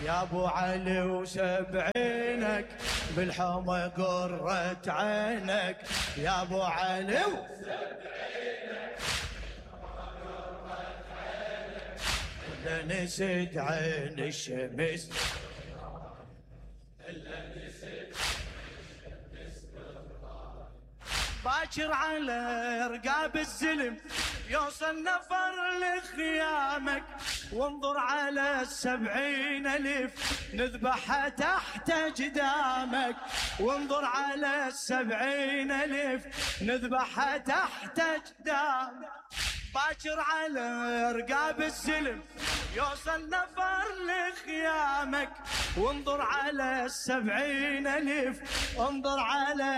يا ابو علي وسبعينك بالحومة قرة عينك يا ابو علي وسبعينك ولا نسيت عين الشمس باكر على رقاب الزلم يوصل نفر لخيامك وانظر على 70,000 نذبحها تحت جدامك وانظر على 70,000 نذبحها تحت جدامك باكر على رقاب الزلم يوصل نفر لخيامك وانظر على 70,000 انظر على